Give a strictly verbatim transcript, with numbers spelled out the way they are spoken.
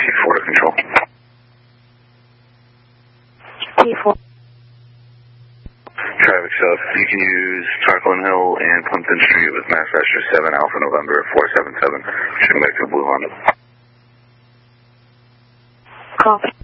T four to control. T four. Traffic south. You can use Tarleton Hill and Plimpton Street with Mass Asher seven Alpha November four seven seven. Shooting back to Blue Honda. Copy.